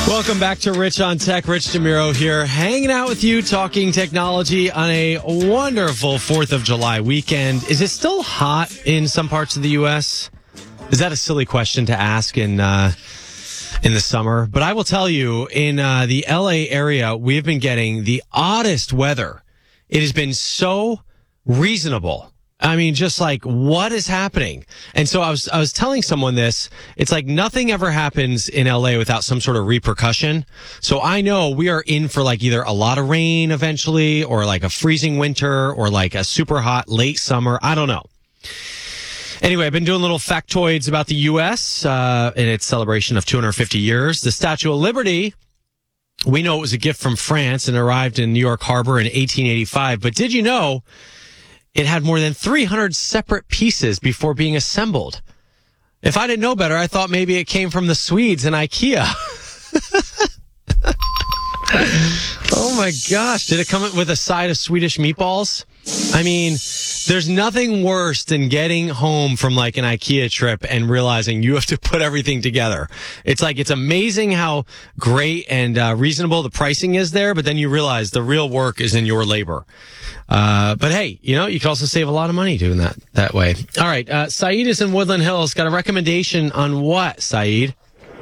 Welcome back to Rich on Tech. Rich DeMiro here, hanging out with you, talking technology on a wonderful 4th of July weekend. Is it still hot in some parts of the U.S.? Is that a silly question to ask in the summer? But I will tell you, in the L.A. area, we have been getting the oddest weather. It has been so reasonable. I mean, just like, what is happening? And so I was telling someone this. It's like nothing ever happens in LA without some sort of repercussion. So I know we are in for like either a lot of rain eventually, or like a freezing winter, or like a super hot late summer. I don't know. Anyway, I've been doing little factoids about the U.S. In its celebration of 250 years. The Statue of Liberty, we know it was a gift from France and arrived in New York Harbor in 1885. But did you know it had more than 300 separate pieces before being assembled? If I didn't know better, I thought maybe it came from the Swedes and IKEA. Oh my gosh. Did it come with a side of Swedish meatballs? I mean, there's nothing worse than getting home from like an IKEA trip and realizing you have to put everything together. It's like, it's amazing how great and reasonable the pricing is there, but then you realize the real work is in your labor. But hey, you know, you can also save a lot of money doing that way. All right. Saeed is in Woodland Hills. Got a recommendation on what, Saeed?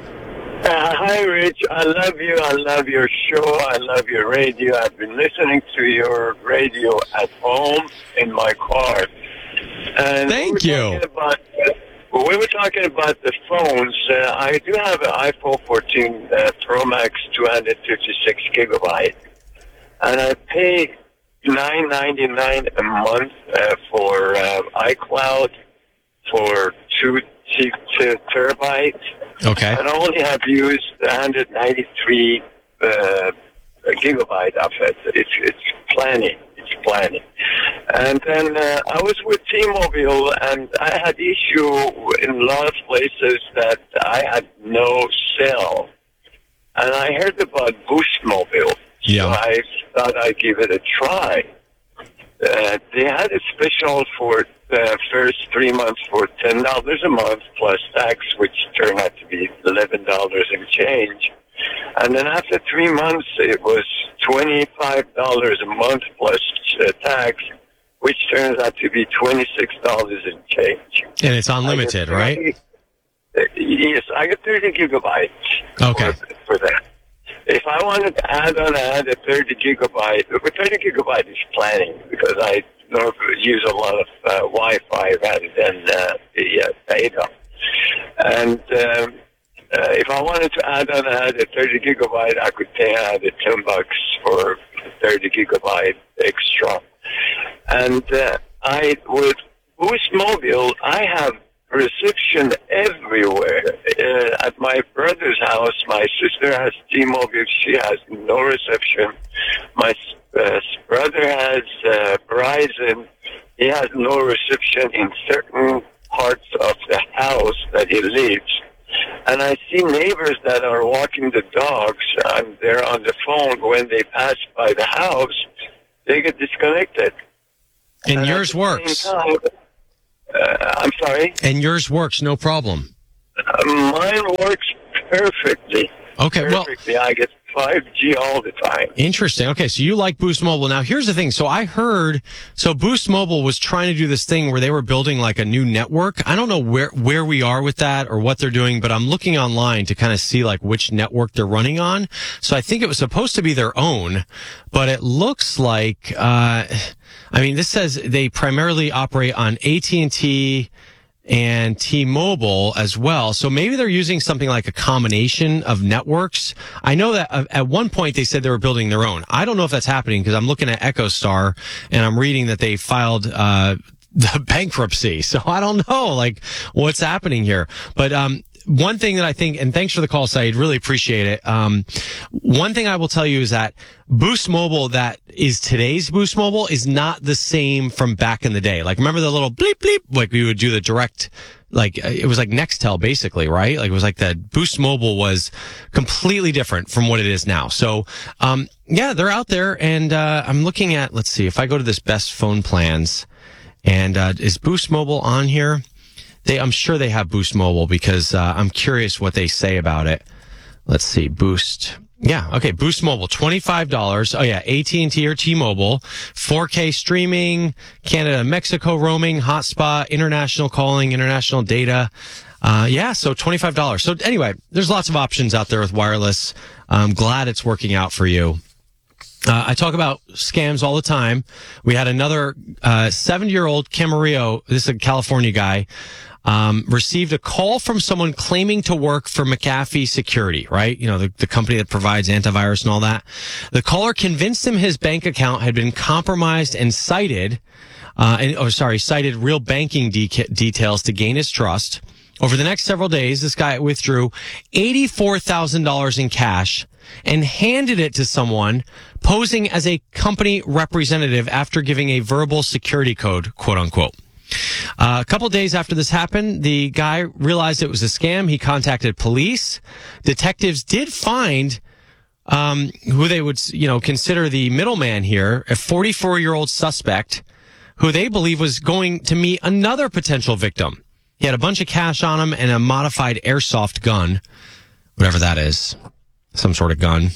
Hi, Rich. I love you. I love your show. I love your radio. I've been listening to your radio at home in my car. And Thank you. We were talking about the phones. I do have an iPhone 14 Pro Max 256 gigabyte, and I pay $9.99 a month for iCloud for 2 terabytes. Okay. And I only have used 193 gigabyte of it. It's plenty. It's plenty. And then I was with T-Mobile, and I had issue in a lot of places that I had no cell. And I heard about Boost Mobile. Yeah. So I thought I'd give it a try. They had a special for the first 3 months for $10 a month plus tax, which turned out to be $11 and change. And then after 3 months, it was $25 a month plus tax, which turns out to be $26 and change. And it's unlimited, right? Yes, I get 30 gigabytes. Okay. For that. If I wanted to add a 30 gigabyte, but 30 gigabyte is plenty because I use a lot of Wi-Fi rather than data. And if I wanted to add a 30 gigabyte, I could pay $10 for 30 gigabyte extra. And with Boost Mobile, I have reception everywhere. At my brother's house, my sister has T-Mobile. She has no reception. My brother has Verizon. He has no reception in certain parts of the house that he lives. And I see neighbors that are walking the dogs, and they're on the phone. When they pass by the house, they get disconnected. And yours works. I'm sorry? And yours works, no problem. Mine works perfectly. Okay, perfectly. I get 5G all the time. Interesting. Okay, so you like Boost Mobile. Now, here's the thing. So I heard, Boost Mobile was trying to do this thing where they were building like a new network. I don't know where we are with that or what they're doing, but I'm looking online to kind of see like which network they're running on. So I think it was supposed to be their own, but it looks like, this says they primarily operate on AT&T and T-Mobile as well. So maybe they're using something like a combination of networks. I know that at one point they said they were building their own. I don't know if that's happening because I'm looking at EchoStar and I'm reading that they filed the bankruptcy. So I don't know like what's happening here. But one thing that I think, and thanks for the call, Saeed, really appreciate it. One thing I will tell you is that Boost Mobile, that is today's Boost Mobile, is not the same from back in the day. Like, remember the little bleep bleep? Like, we would do the direct, like, it was like Nextel, basically, right? Like, it was like that Boost Mobile was completely different from what it is now. So, yeah, they're out there, and I'm looking at, let's see, if I go to this best phone plans, and is Boost Mobile on here? I'm sure they have Boost Mobile because I'm curious what they say about it. Let's see, Boost. Yeah, okay, Boost Mobile, $25. Oh yeah, AT&T or T-Mobile, 4K streaming, Canada, Mexico roaming, hotspot, international calling, international data. So $25. So anyway, there's lots of options out there with wireless. I'm glad it's working out for you. I talk about scams all the time. We had another 70-year-old Camarillo, this is a California guy, received a call from someone claiming to work for McAfee Security, right? You know, the company that provides antivirus and all that. The caller convinced him his bank account had been compromised and cited real banking details to gain his trust. Over the next several days, this guy withdrew $84,000 in cash and handed it to someone posing as a company representative after giving a verbal security code, quote unquote. A couple days after this happened, the guy realized it was a scam. He contacted police. Detectives did find who they would, consider the middleman here, a 44-year-old suspect who they believe was going to meet another potential victim. He had a bunch of cash on him and a modified airsoft gun, whatever that is, some sort of gun.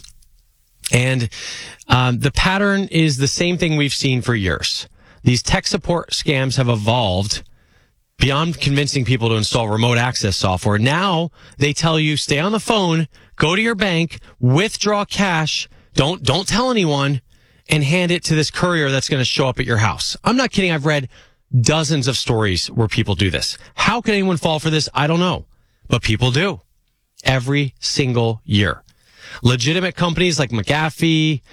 And the pattern is the same thing we've seen for years. These tech support scams have evolved beyond convincing people to install remote access software. Now they tell you, stay on the phone, go to your bank, withdraw cash, don't tell anyone, and hand it to this courier that's going to show up at your house. I'm not kidding. I've read dozens of stories where people do this. How can anyone fall for this? I don't know. But people do. Every single year. Legitimate companies like McAfee,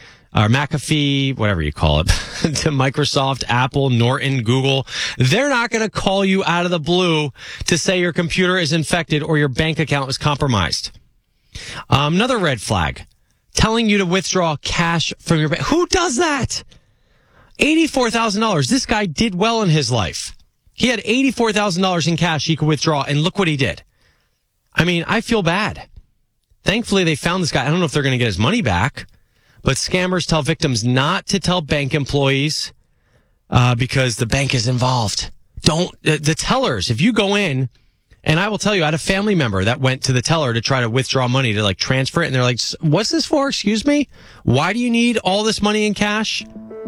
whatever you call it, to Microsoft, Apple, Norton, Google, they're not going to call you out of the blue to say your computer is infected or your bank account is compromised. Another red flag, telling you to withdraw cash from your bank. Who does that? $84,000. This guy did well in his life. He had $84,000 in cash he could withdraw, and look what he did. I mean, I feel bad. Thankfully, they found this guy. I don't know if they're going to get his money back, but scammers tell victims not to tell bank employees because the bank is involved. The tellers, if you go in, and I will tell you, I had a family member that went to the teller to try to withdraw money to transfer it, and they're like, what's this for? Excuse me? Why do you need all this money in cash?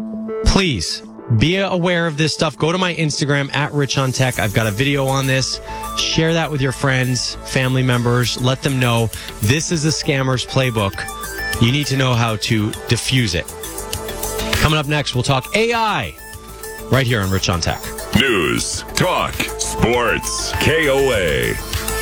Please be aware of this stuff. Go to my Instagram @RichOnTech. I've got a video on this. Share that with your friends, family members. Let them know this is the scammer's playbook. You need to know how to diffuse it. Coming up next, we'll talk AI right here on Rich on Tech. News, talk, sports, KOA.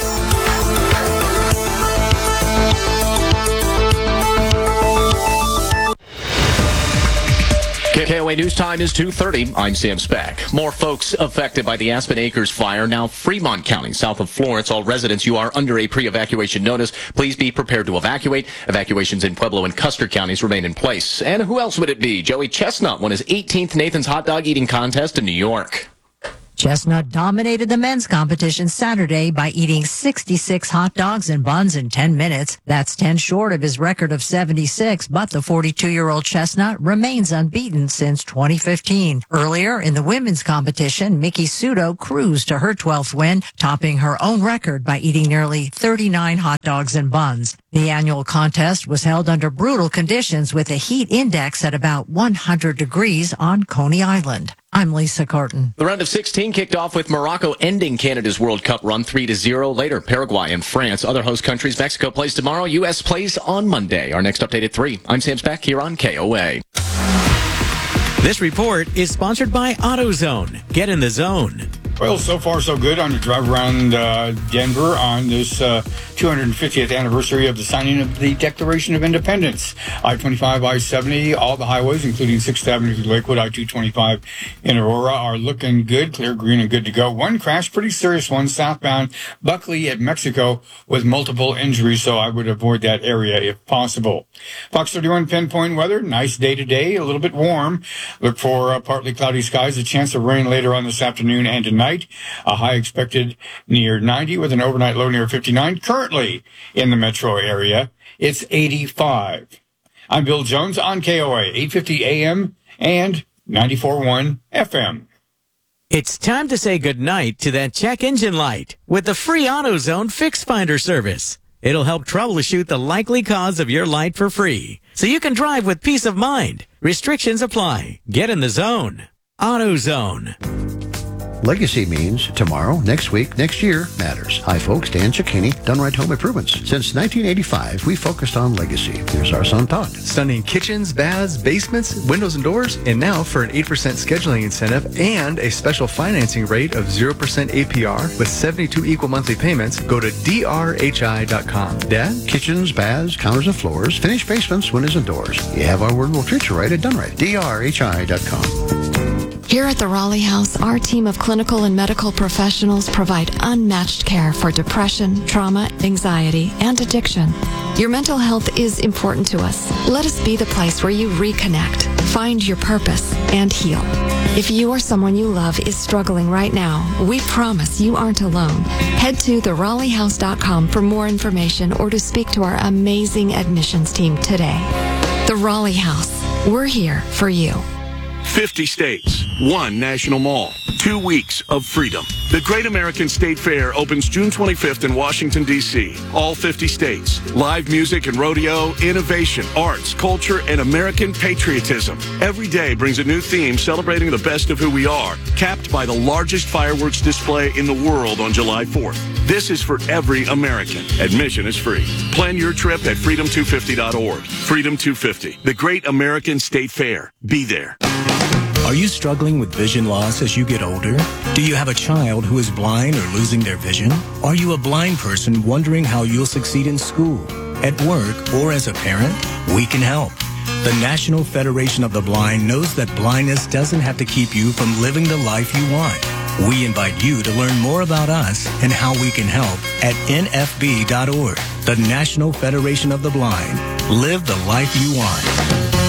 KOA News Time is 2:30. I'm Sam Speck. More folks affected by the Aspen Acres fire. Now Fremont County, south of Florence. All residents, you are under a pre-evacuation notice. Please be prepared to evacuate. Evacuations in Pueblo and Custer counties remain in place. And who else would it be? Joey Chestnut won his 18th Nathan's Hot Dog Eating Contest in New York. Chestnut dominated the men's competition Saturday by eating 66 hot dogs and buns in 10 minutes. That's 10 short of his record of 76, but the 42-year-old Chestnut remains unbeaten since 2015. Earlier in the women's competition, Mickey Sudo cruised to her 12th win, topping her own record by eating nearly 39 hot dogs and buns. The annual contest was held under brutal conditions with a heat index at about 100 degrees on Coney Island. I'm Lisa Carton. The round of 16 kicked off with Morocco ending Canada's World Cup run 3-0. Later, Paraguay and France. Other host countries, Mexico plays tomorrow. U.S. plays on Monday. Our next update at 3. I'm Sam Speck here on KOA. This report is sponsored by AutoZone. Get in the zone. Well, so far so good on your drive around Denver on this 250th anniversary of the signing of the Declaration of Independence. I-25, I-70, all the highways, including 6th Avenue to Lakewood, I-225 in Aurora, are looking good, clear, green, and good to go. One crash, pretty serious one, southbound Buckley at Mexico with multiple injuries, so I would avoid that area if possible. Fox 31 pinpoint weather, nice day today, a little bit warm. Look for partly cloudy skies, a chance of rain later on this afternoon and tonight. A high expected near 90 with an overnight low near 59. Currently in the metro area, it's 85. I'm Bill Jones on KOA, 850 AM and 94.1 FM. It's time to say goodnight to that check engine light with the free AutoZone Fix Finder service. It'll help troubleshoot the likely cause of your light for free, so you can drive with peace of mind. Restrictions apply. Get in the zone. AutoZone. Legacy means tomorrow, next week, next year matters. Hi, folks. Dan Cicchini, Done Right Home Improvements. Since 1985, we focused on legacy. Here's our son, Todd. Stunning kitchens, baths, basements, windows, and doors. And now for an 8% scheduling incentive and a special financing rate of 0% APR with 72 equal monthly payments, go to drhi.com. Dad? Kitchens, baths, counters, and floors. Finished basements, windows, and doors. You have our word, we'll treat you right at Done Right. drhi.com. Here at the Raleigh House, our team of clinical and medical professionals provide unmatched care for depression, trauma, anxiety, and addiction. Your mental health is important to us. Let us be the place where you reconnect, find your purpose, and heal. If you or someone you love is struggling right now, we promise you aren't alone. Head to theRaleighHouse.com for more information or to speak to our amazing admissions team today. The Raleigh House. We're here for you. 50 states, 1 national mall, 2 weeks of freedom. The Great American State Fair opens June 25th in Washington, D.C. All 50 states. Live music and rodeo, innovation, arts, culture, and American patriotism. Every day brings a new theme celebrating the best of who we are, capped by the largest fireworks display in the world on July 4th. This is for every American. Admission is free. Plan your trip at freedom250.org. Freedom 250, the Great American State Fair. Be there. Are you struggling with vision loss as you get older? Do you have a child who is blind or losing their vision? Are you a blind person wondering how you'll succeed in school, at work, or as a parent? We can help. The National Federation of the Blind knows that blindness doesn't have to keep you from living the life you want. We invite you to learn more about us and how we can help at nfb.org. The National Federation of the Blind. Live the life you want.